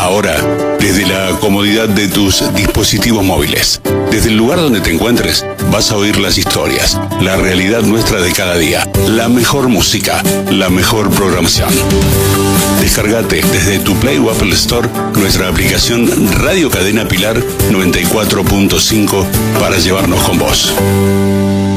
Ahora, desde la comodidad de tus dispositivos móviles, desde el lugar donde te encuentres, vas a oír las historias, la realidad nuestra de cada día, la mejor música, la mejor programación. Descargate desde tu Play o Apple Store nuestra aplicación Radio Cadena Pilar 94.5 para llevarnos con vos.